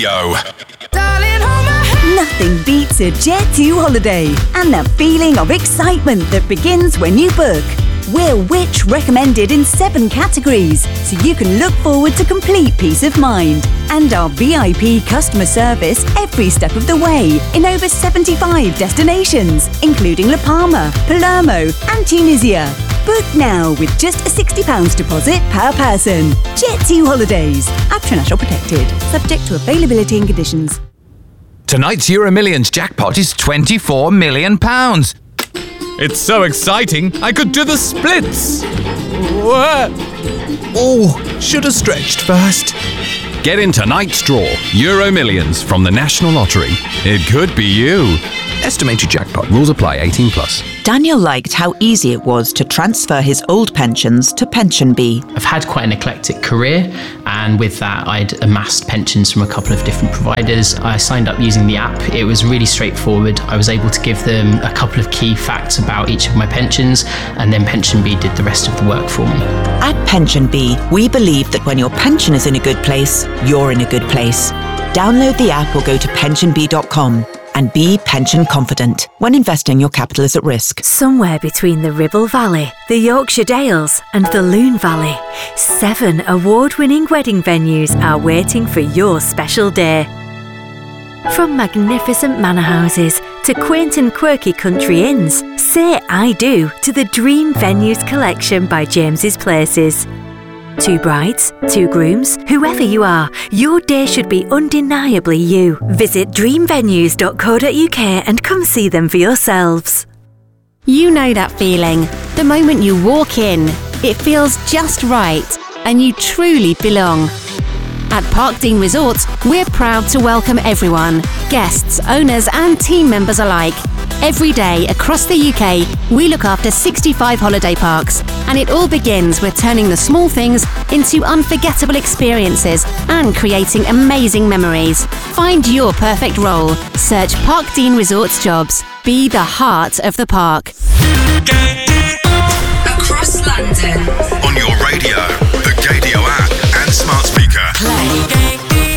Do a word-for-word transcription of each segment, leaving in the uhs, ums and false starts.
Radio. Nothing beats a Jet two holiday and the feeling of excitement that begins when you book. We're Which recommended in seven categories, so you can look forward to complete peace of mind. And our V I P customer service every step of the way in over seventy-five destinations, including La Palma, Palermo and Tunisia. Book now with just a sixty pounds deposit per person. Jet two Holidays. Aptra National protected. Subject to availability and conditions. Tonight's Euro Millions jackpot is twenty-four million pounds. It's so exciting, I could do the splits. Oh, should have stretched first. Get in tonight's draw, Euro Millions from the National Lottery. It could be you. Estimated jackpot. Rules apply. eighteen plus. Daniel liked how easy it was to transfer his old pensions to PensionBee. I've had quite an eclectic career, and with that I'd amassed pensions from a couple of different providers. I signed up using the app. It was really straightforward. I was able to give them a couple of key facts about each of my pensions, and then PensionBee did the rest of the work for me. At PensionBee, we believe that when your pension is in a good place, you're in a good place. Download the app or go to pension bee dot com. And be pension confident. When investing, your capital is at risk. Somewhere between the Ribble Valley, the Yorkshire Dales and the Loon Valley, seven award-winning wedding venues are waiting for your special day. From magnificent manor houses to quaint and quirky country inns, say I do to the Dream Venues collection by James's Places. Two brides, two grooms, whoever you are, your day should be undeniably you. Visit dream venues dot co dot uk and come see them for yourselves. You know that feeling. The moment you walk in, it feels just right and you truly belong. At Parkdean Resorts, we're proud to welcome everyone, guests, owners and team members alike. Every day across the U K, we look after sixty-five holiday parks, and it all begins with turning the small things into unforgettable experiences and creating amazing memories. Find your perfect role. Search Parkdean Resorts Jobs. Be the heart of the park. Across London. On your radio, the Gadio app and smart speaker. Play.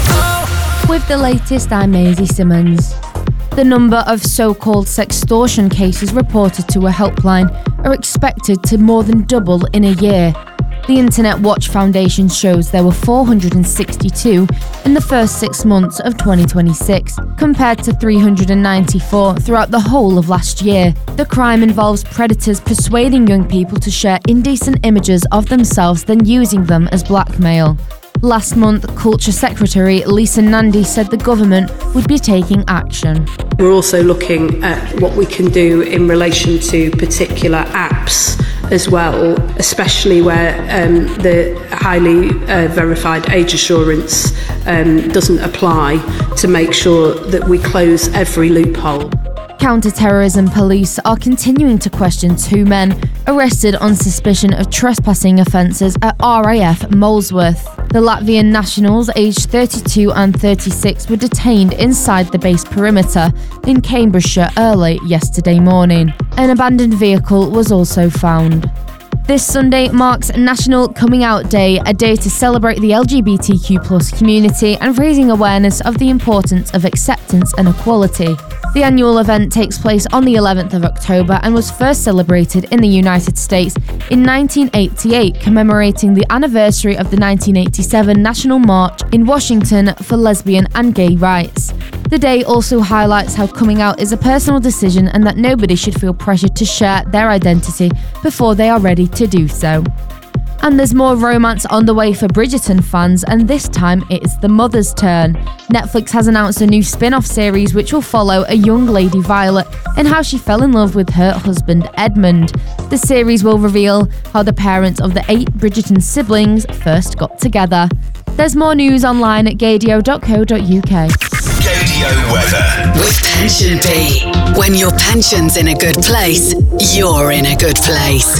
With the latest, I'm Maisie Simmons. The number of so-called sextortion cases reported to a helpline are expected to more than double in a year. The Internet Watch Foundation shows there were four hundred sixty-two in the first six months of twenty twenty-six, compared to three hundred ninety-four throughout the whole of last year. The crime involves predators persuading young people to share indecent images of themselves, then using them as blackmail. Last month, Culture Secretary Lisa Nandy said the government would be taking action. We're also looking at what we can do in relation to particular apps as well, especially where um, the highly uh, verified age assurance um, doesn't apply, to make sure that we close every loophole. Counter-terrorism police are continuing to question two men arrested on suspicion of trespassing offences at R A F Molesworth. The Latvian nationals, aged thirty-two and thirty-six, were detained inside the base perimeter in Cambridgeshire early yesterday morning. An abandoned vehicle was also found. This Sunday marks National Coming Out Day, a day to celebrate the L G B T Q plus community and raising awareness of the importance of acceptance and equality. The annual event takes place on the eleventh of October and was first celebrated in the United States in nineteen eighty-eight, commemorating the anniversary of the nineteen eighty-seven National March in Washington for lesbian and gay rights. The day also highlights how coming out is a personal decision and that nobody should feel pressured to share their identity before they are ready to do so. And there's more romance on the way for Bridgerton fans, and this time it's the mother's turn. Netflix has announced a new spin-off series which will follow a young lady, Violet, and how she fell in love with her husband, Edmund. The series will reveal how the parents of the eight Bridgerton siblings first got together. There's more news online at gadio dot co dot uk. Gadio weather. With PensionBee. When your pension's in a good place, you're in a good place.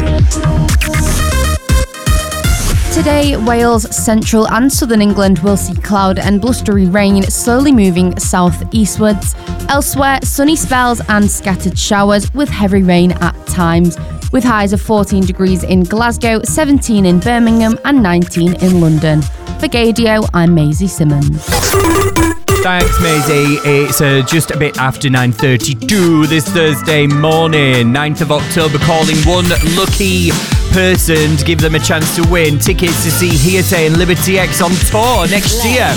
Today, Wales, central and southern England will see cloud and blustery rain slowly moving south-eastwards. Elsewhere, sunny spells and scattered showers with heavy rain at times, with highs of fourteen degrees in Glasgow, seventeen in Birmingham and nineteen in London. For Gadio, I'm Maisie Simmons. Thanks, Maisie. It's uh, just a bit after nine thirty-two this Thursday morning, ninth of October, calling one lucky person to give them a chance to win tickets to see Hearsay and Liberty X on tour next year.